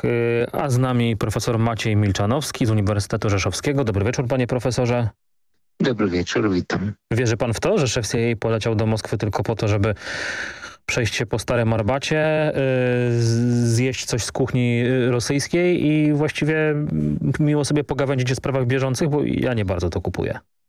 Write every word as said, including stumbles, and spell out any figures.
a z nami profesor Maciej Milczanowski z Uniwersytetu Rzeszowskiego. Dobry wieczór, panie profesorze. Dobry wieczór, witam. Wierzy pan w to, że szef C I A poleciał do Moskwy tylko po to, żeby przejść się po starym Arbacie, zjeść coś z kuchni rosyjskiej i właściwie miło sobie pogawędzić o sprawach bieżących, bo ja nie bardzo to kupuję.